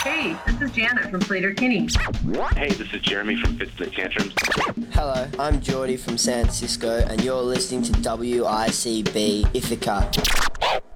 Hey, this is Janet from Slater Kinney. Hey, this is Jeremy from Fits the Tantrums. Hello, I'm Geordie from San Francisco, and you're listening to WICB Ithaca.